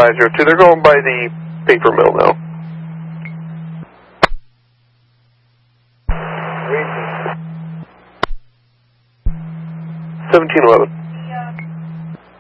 502. They're going by the paper mill now. 1711.